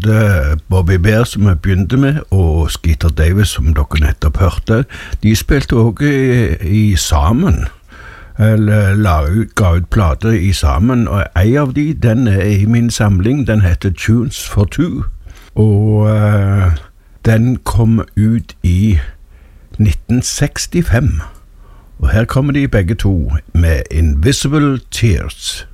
både Bobby Bear, som jeg begynte med, og Skeeter Davis, som dere nettopp hørte. De spilte også i sammen, eller ga ut plater i sammen, og en av de, den er i min samling, den heter Tunes for Two, og den kom ut i 1965, og her kommer de begge to med Invisible Tears.